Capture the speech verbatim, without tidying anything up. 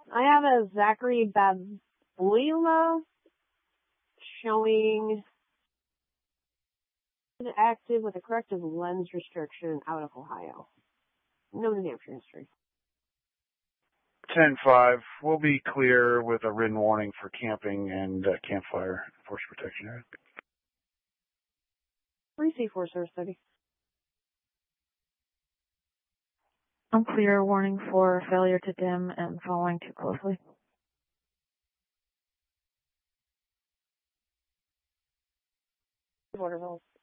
I have a Zachary Babula showing active with a corrective lens restriction out of Ohio. No New Hampshire history. ten five, we'll be clear with a written warning for camping and uh, campfire force protection area. three C four service study. Unclear, warning for failure to dim and following too closely. Waterville.